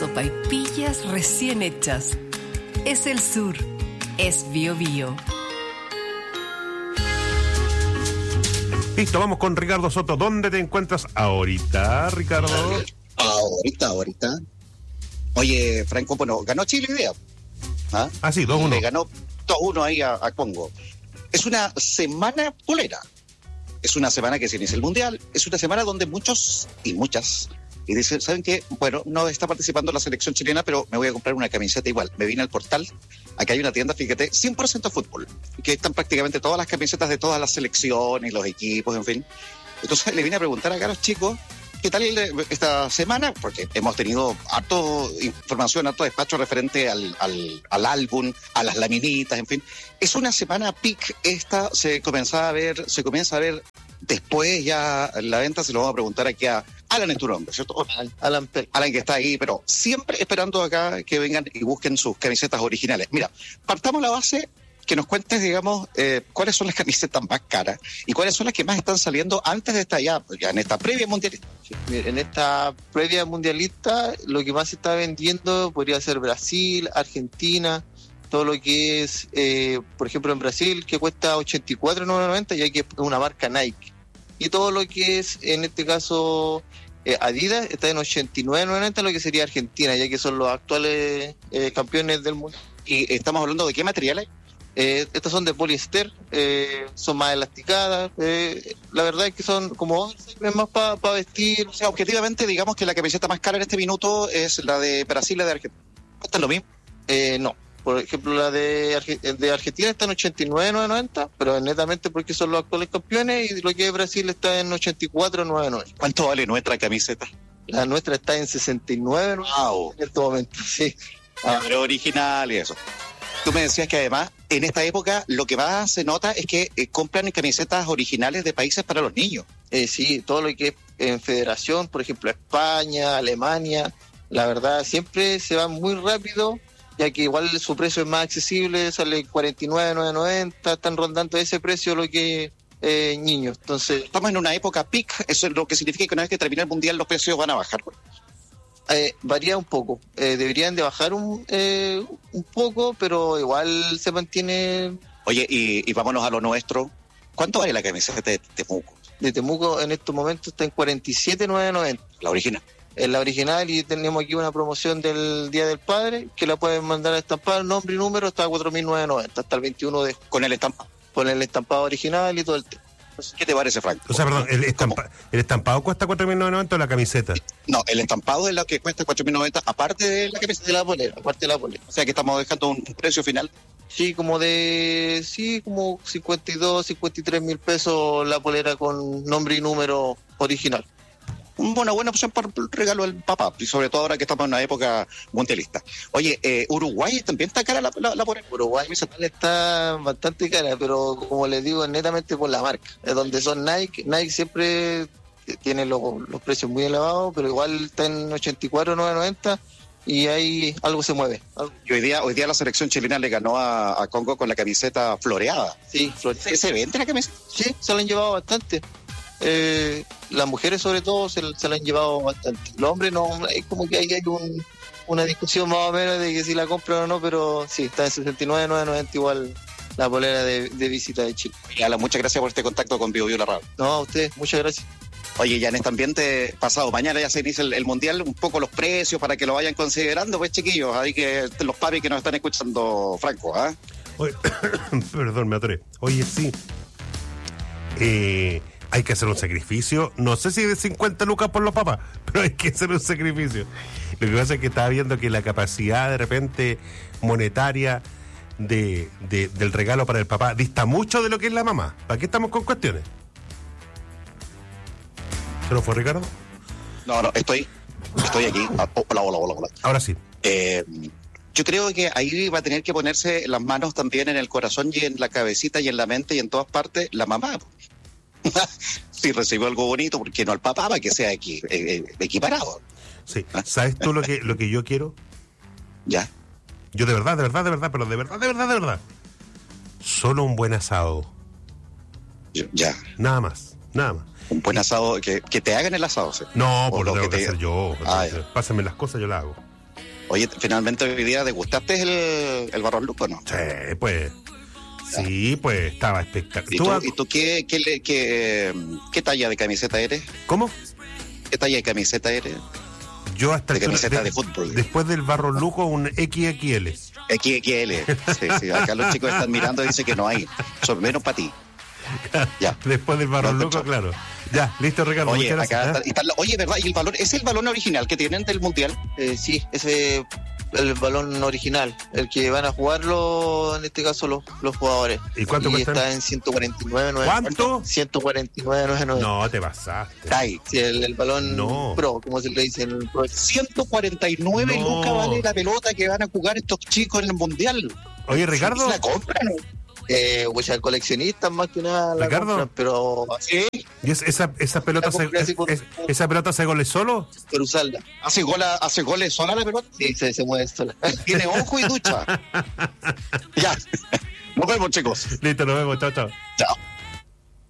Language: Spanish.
sopaipillas recién hechas. Es el sur, es Bio Bio. Listo, vamos con Ricardo Soto. ¿Dónde te encuentras ahorita, Ricardo? Ahorita. Oye, Franco, bueno, ganó Chile hoy día. Sí, 2-1. Le ganó 2-1 ahí a Congo. Es una semana polera. Es una semana que se inicia el Mundial. Es una semana donde muchos y muchas y dicen, ¿saben qué? Bueno, no está participando la selección chilena, pero me voy a comprar una camiseta igual. Me vine al portal. Acá hay una tienda, fíjate, 100% fútbol, que están prácticamente todas las camisetas de todas las selecciones, los equipos, en fin. Entonces le vine a preguntar acá a los chicos, ¿qué tal esta semana? Porque hemos tenido harto información, harto despacho referente al álbum, a las laminitas, en fin. Es una semana peak esta, se comienza a ver después ya la venta. Se lo vamos a preguntar aquí a Alan, es tu nombre, ¿cierto? Alan, que está ahí, pero siempre esperando acá que vengan y busquen sus camisetas originales. Mira, partamos la base, que nos cuentes, digamos, cuáles son las camisetas más caras y cuáles son las que más están saliendo antes de esta ya en esta previa mundialista. En esta previa mundialista, lo que más se está vendiendo podría ser Brasil, Argentina, todo lo que es, por ejemplo, en Brasil, que cuesta $84.990, ya que es una marca Nike. Y todo lo que es, en este caso, Adidas, está en $89.990, lo que sería Argentina, ya que son los actuales campeones del mundo. ¿Y estamos hablando de qué materiales? Estas son de poliéster, son más elasticadas, la verdad es que son como más para vestir. O sea, objetivamente, digamos que la camiseta más cara en este minuto es la de Brasil y la de Argentina. ¿Cuesta lo mismo? No. Por ejemplo, la de Argentina está en $89.990, pero netamente porque son los actuales campeones, y lo que es Brasil está en $84.990. ¿Cuánto vale nuestra camiseta? La nuestra está en $69.990 wow. En este momento, sí. Pero original y eso. Tú me decías que además, en esta época, lo que más se nota es que compran camisetas originales de países para los niños. Sí, todo lo que es en federación, por ejemplo, España, Alemania, la verdad, siempre se va muy rápido, ya que igual su precio es más accesible, sale $49.990, están rondando ese precio lo que niños. Entonces, estamos en una época peak, eso es lo que significa que una vez que termine el mundial los precios van a bajar. Varía un poco, deberían de bajar un poco, pero igual se mantiene. Oye, y vámonos a lo nuestro. ¿Cuánto vale la camiseta de Temuco? De Temuco en estos momentos está en $47.990. La original. Es la original, y tenemos aquí una promoción del Día del Padre, que la pueden mandar a estampar, nombre y número, hasta $4.990, hasta el 21 de... ¿Con el estampado? Con el estampado original y todo el tema. ¿Qué te parece, Franco? O sea, perdón, ¿el estampado cuesta $4.990 o la camiseta? No, el estampado es lo que cuesta $4.990, aparte de la camiseta. De la polera, aparte de la polera. O sea, que estamos dejando un precio final. Sí, como 52, 53 mil pesos la polera con nombre y número original. Una buena opción para el regalo del papá, y sobre todo ahora que estamos en una época mundialista. Oye, Uruguay también está cara la polera. Uruguay está bastante cara, pero como les digo, netamente por la marca. Es donde son Nike. Nike siempre tiene los precios muy elevados, pero igual está en $84.990 y ahí algo se mueve. Y hoy día la selección chilena le ganó a Congo con la camiseta floreada. Sí, floreada. ¿Se vende la camiseta? Sí, se la han llevado bastante. Las mujeres sobre todo se la han llevado bastante. Los hombres no, es como que hay una discusión más o menos de que si la compran o no, pero sí, está en $69.990 igual la polera de visita de Chile. Alan, muchas gracias por este contacto con Bio Bio La Radio. No, a usted, muchas gracias. Oye, ya en este ambiente pasado, mañana ya se inicia el Mundial, un poco los precios para que lo vayan considerando, pues chiquillos, ahí que los papis que nos están escuchando, Franco, ¿ah? Oye, perdón, me atoré. Oye, sí. Hay que hacer un sacrificio, no sé si de 50 lucas por los papás, pero hay que hacer un sacrificio. Lo que pasa es que estaba viendo que la capacidad de repente monetaria del regalo para el papá dista mucho de lo que es la mamá. ¿Para qué estamos con cuestiones? ¿Se lo fue, Ricardo? No, estoy aquí. Hola. Ahora sí. Yo creo que ahí va a tener que ponerse las manos también en el corazón y en la cabecita y en la mente y en todas partes la mamá. Si recibió algo bonito, ¿por qué no al papá para que sea aquí equiparado? Sí. ¿Sabes tú lo que yo quiero? Ya. Yo de verdad, pero de verdad. Solo un buen asado. Ya. Nada más. Un buen asado, que te hagan el asado. ¿sí? No, por lo tengo que hacer yo. Ya. Pásame las cosas, yo las hago. Oye, finalmente hoy día degustaste el Barros Luco, ¿no? Sí, pues. Sí, pues estaba espectacular. ¿Y tú qué talla de camiseta eres? ¿Cómo? ¿Qué talla de camiseta eres? Yo hasta de camiseta de fútbol. Después del Barros Luco, un XXL. XXL. Sí, acá los chicos están mirando y dicen que no hay. Son menos para ti. Ya. Después del Barros Luco, claro. Ya, listo, Ricardo. Oye, muchas gracias, acá oye, ¿verdad? ¿Y el balón? ¿Es el balón original que tienen del Mundial? Sí, ese el balón original, el que van a jugarlo en este caso los jugadores. ¿Y cuánto cuesta? Está en 149.900. ¿Cuánto? 149.900. No, te pasaste. Ay, Sí, el balón pro, como se le dice en el pro. 149 lucas vale la pelota que van a jugar estos chicos en el Mundial. Oye, Ricardo. ¿La compran? Pues al coleccionista más que nada la Ricardo, compran, pero ¿sí? ¿Y esa pelota esa pelota hace goles solo? por usarla. ¿Hace goles sola la pelota? Sí, se mueve sola. Tiene ojo y ducha. Ya. Nos vemos, chicos. Listo, nos vemos. Chao, chao. Chao.